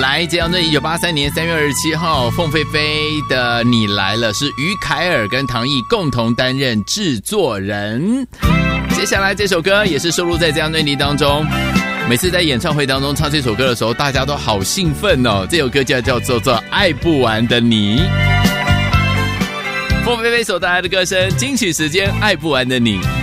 来，这样的1983年3月27号，凤飞飞的《你来了》是于凯尔跟唐毅共同担任制作人。接下来这首歌也是收录在这张专辑当中。每次在演唱会当中唱这首歌的时候，大家都好兴奋哦。这首歌叫做《爱不完的你》。凤飞飞所带来的歌声，金曲时间，爱不完的你。